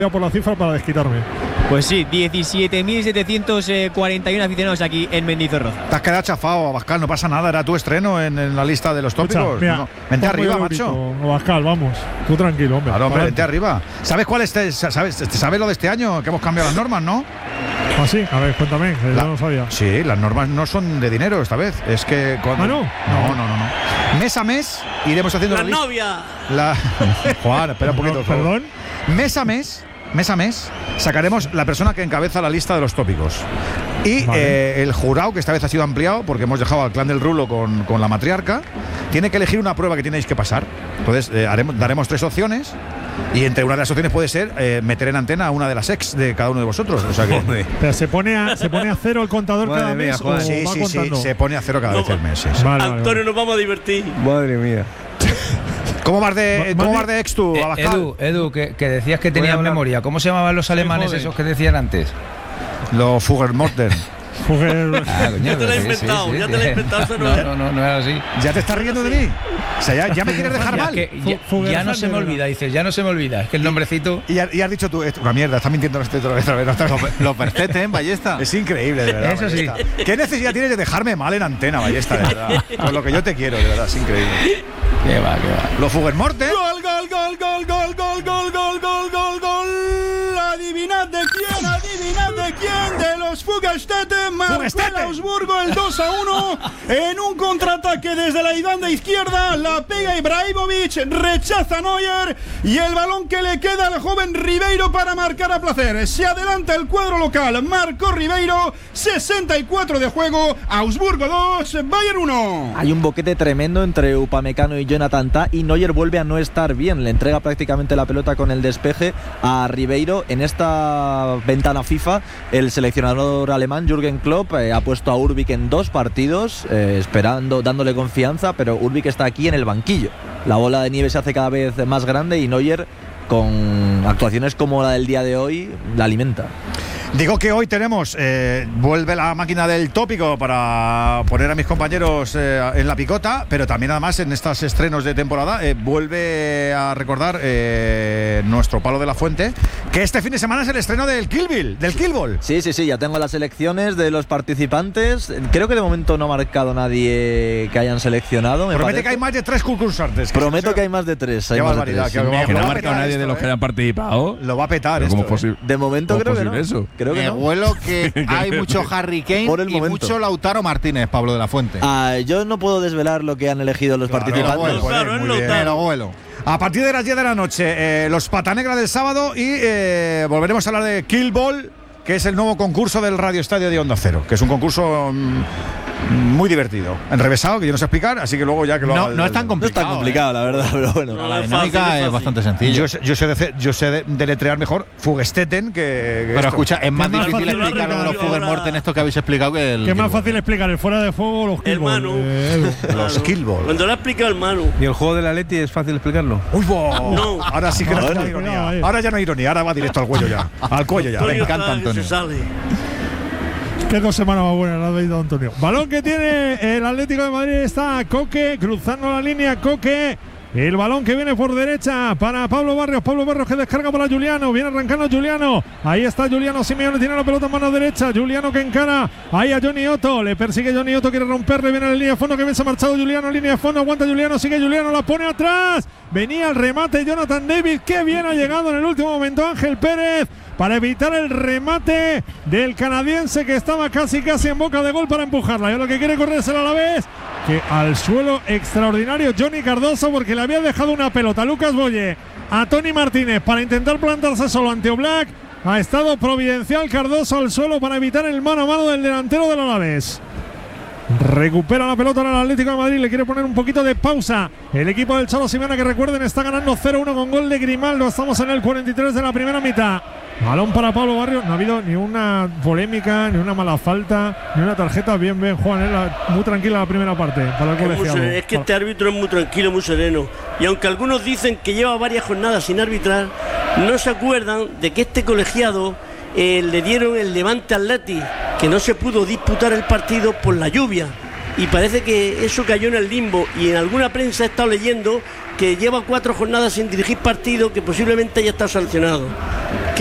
por la cifra para desquitarme. Pues sí, 17.741 aficionados aquí en Mendizorroza. Te has quedado chafado, Abascal, no pasa nada, era tu estreno en la lista de los tópicos. Mira, vente arriba, macho. Abascal, vamos, tú tranquilo, hombre. Claro, hombre, vente arriba. ¿Sabes cuál es? ¿Sabes lo de este año? Que hemos cambiado las normas, ¿no? Ah, sí, a ver, cuéntame, yo no sabía. Sí, las normas no son de dinero esta vez. Es que cuando. ¿Ah, no? No. Mes a mes iremos haciendo la novia. Juan, espera un poquito. Perdón. Mes a mes sacaremos la persona que encabeza la lista de los tópicos. Y el jurado, que esta vez ha sido ampliado porque hemos dejado al clan del Rulo con la matriarca, tiene que elegir una prueba que tenéis que pasar. Entonces daremos 3 opciones y entre una de las opciones puede ser meter en antena a una de las ex de cada uno de vosotros. O sea que pero se pone a cero el contador cada mes. Sí, se pone a cero cada vez el mes. Sí. Vale, Antonio, nos vamos a divertir. Madre mía. ¿Cómo vas de ex tú, Abascal? Edu, que decías que tenías memoria. ¿Cómo se llamaban los alemanes esos que decían antes? Los Fuggermorten. Ya te lo he inventado, ya te lo he inventado. Eso no era así. ¿Ya te estás riendo de mí? O sea, ya me quieres dejar mal. Ya no se me olvida, dices, ya no se me olvida. Es que el nombrecito. Y has dicho tú, una mierda, estás mintiendo otra vez. Lo perfecte, Ballesta. Es increíble, de verdad. Eso sí. Ballesta. ¿Qué necesidad tienes de dejarme mal en antena, Ballesta, de verdad? Con lo que yo te quiero, de verdad, es increíble. Qué va. Los Fuggermorten. Gol. Adivinad de quién, de los Fugerstetten. Marcó el Augsburgo el 2-1 en un contraataque desde la banda izquierda. La pega Ibrahimovic, rechaza Neuer y el balón que le queda al joven Ribeiro para marcar a placer. Se adelanta el cuadro local, marcó Ribeiro, 64 de juego, Augsburgo 2, Bayern 1. Hay un boquete tremendo entre Upamecano y Jonathan Tah y Neuer vuelve a no estar bien. Le entrega prácticamente la pelota con el despeje a Ribeiro. En esta ventana FIFA, el seleccionador alemán Jürgen Klopp ha puesto a Urbik en 2 partidos, dándole confianza, pero Urbik está aquí en el banquillo. La bola de nieve se hace cada vez más grande y Neuer, con actuaciones como la del día de hoy, la alimenta. Digo que hoy tenemos, vuelve la máquina del tópico para poner a mis compañeros en la picota, pero también además en estos estrenos de temporada vuelve a recordar nuestro Palo de la Fuente, que este fin de semana es el estreno del Kill Ball. Sí, ya tengo las selecciones de los participantes. Creo que de momento no ha marcado nadie que hayan seleccionado. Promete que hay más de 3 concursantes. Prometo que hay más de 3. Qué barbaridad. Que no ha marcado nadie de los que hayan participado. Lo va a petar. ¿Cómo es posible? De momento creo que no. Eso? Creo que me huelo que hay mucho Harry Kane y mucho Lautaro Martínez, Pablo de la Fuente. Yo no puedo desvelar lo que han elegido los participantes. Lo huelo. A partir de las 10 de la noche, los Patanegra del sábado y volveremos a hablar de Kill Ball, que es el nuevo concurso del Radio Estadio de Onda Cero, que es un concurso muy divertido, enrevesado, que yo no sé explicar, así que luego ya que lo haga. No es tan complicado. No es tan complicado, la verdad, pero bueno. La dinámica es bastante sencilla. Yo sé deletrear mejor Fugestetten que pero esto. Escucha, es más difícil explicar lo de los Fuggermorten esto que habéis explicado que el. ¿Qué es más fácil explicar? El fuera de juego o los Kill Ball. Los Kill Ball. Cuando lo ha explicado el Manu. ¿Y el juego del Atleti es fácil explicarlo? ¡Uy, no! Ahora sí que no hay ironía. Ahora ya no hay ironía, ahora va directo al cuello ya. Al cuello ya. Me encanta, Antonio. Qué 2 semanas más buenas, la ha veído Antonio. Balón que tiene el Atlético de Madrid, está Coque cruzando la línea. Coque, el balón que viene por derecha para Pablo Barrios que descarga para Juliano, viene arrancando Juliano, ahí está Juliano Simeone, tiene la pelota en mano derecha, Juliano que encara ahí a Johnny Otto, le persigue Johnny Otto, quiere romperle, viene a la línea de fondo, que bien se ha marchado Juliano, línea de fondo, aguanta Juliano, sigue Juliano, la pone atrás, venía el remate Jonathan David, que bien ha llegado en el último momento Ángel Pérez para evitar el remate del canadiense, que estaba casi en boca de gol para empujarla. Y lo que quiere correrse a la vez, que al suelo extraordinario Johnny Cardoso, porque le había dejado una pelota Lucas Boye a Tony Martínez para intentar plantarse solo ante Oblak. Ha estado providencial Cardoso al suelo para evitar el mano a mano del delantero del Alavés. Recupera la pelota en el Atlético de Madrid, le quiere poner un poquito de pausa el equipo del Cholo Simeone, que recuerden está ganando 0-1 con gol de Grimaldo. Estamos en el 43 de la primera mitad. Balón para Pablo Barrios, no ha habido ni una polémica, ni una mala falta, ni una tarjeta. Bien, Juan, muy tranquila la primera parte para el colegiado. Es que este árbitro es muy tranquilo, muy sereno. Y aunque algunos dicen que lleva varias jornadas sin arbitrar, no se acuerdan de que este colegiado le dieron el Levante Atleti, que no se pudo disputar el partido por la lluvia. Y parece que eso cayó en el limbo. Y en alguna prensa he estado leyendo que lleva 4 jornadas sin dirigir partido, que posiblemente haya estado sancionado.